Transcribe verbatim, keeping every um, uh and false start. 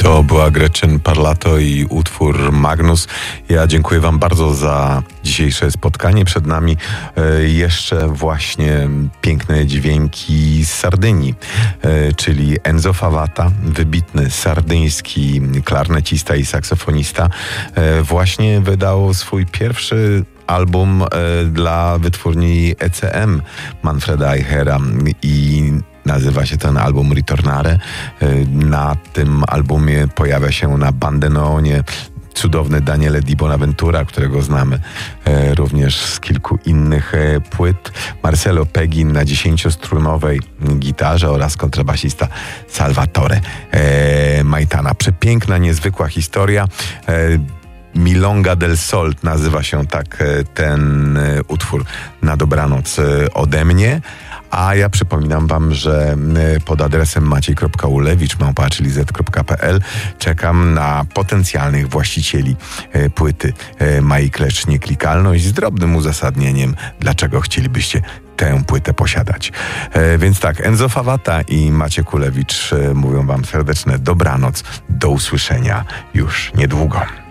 To była Gretchen Parlato i utwór Magnus. Ja dziękuję wam bardzo za dzisiejsze spotkanie. Przed nami e, jeszcze właśnie piękne dźwięki z Sardynii, e, czyli Enzo Favata, wybitny sardyński klarnecista i saksofonista, e, właśnie wydał swój pierwszy album e, dla wytwórni E C M Manfreda Eichera i nazywa się ten album Ritornare. Na tym albumie pojawia się na bandeneonie cudowny Daniele Di Bonaventura, którego znamy e, również z kilku innych e, płyt. Marcelo Pegin na dziesięciostrunowej gitarze oraz kontrabasista Salvatore e, Maitana. Przepiękna, niezwykła historia. E, Milonga del Sol nazywa się tak e, ten e, utwór na dobranoc e, ode mnie. A ja przypominam wam, że pod adresem maciej kropka ulewicz małpa z kropka p l czekam na potencjalnych właścicieli płyty Mai Klecz Nieklikalność z drobnym uzasadnieniem, dlaczego chcielibyście tę płytę posiadać. Więc tak, Enzo Favata i Maciek Ulewicz mówią wam serdeczne dobranoc. Do usłyszenia już niedługo.